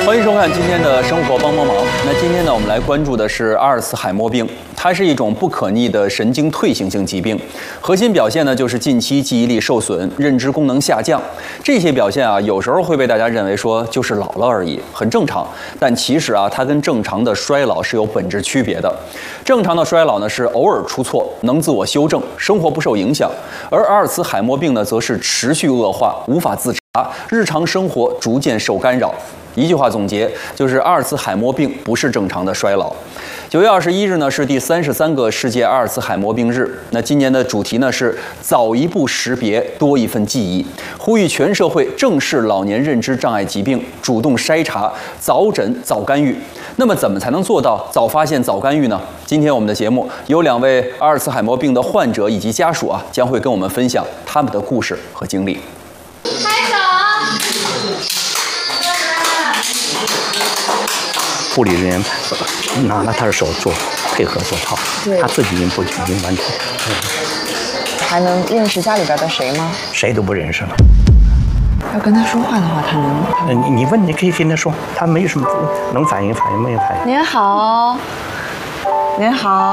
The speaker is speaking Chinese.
欢迎收看今天的生活帮帮忙。那今天呢，我们来关注的是阿尔茨海默病，它是一种不可逆的神经退行性疾病，核心表现呢就是近期记忆力受损、认知功能下降。这些表现啊，有时候会被大家认为说就是老了而已，很正常。但其实啊，它跟正常的衰老是有本质区别的。正常的衰老呢是偶尔出错，能自我修正，生活不受影响；而阿尔茨海默病呢，则是持续恶化，无法自查，日常生活逐渐受干扰。一句话总结，就是阿尔茨海默病不是正常的衰老。9月21日呢是第33个世界阿尔茨海默病日。那今年的主题呢是早一步识别，多一份记忆，呼吁全社会正视老年认知障碍疾病，主动筛查，早诊早干预。那么怎么才能做到早发现早干预呢？今天我们的节目有2位阿尔茨海默病的患者以及家属啊，将会跟我们分享他们的故事和经历。 护理人员拿了他的手配合做套，他自己已经完成。 还能认识家里边的谁吗？ 谁都不认识了。 要跟他说话的话，他能？ 你问，你可以跟他说，他没什么能反应，没有反应。 您好，您好。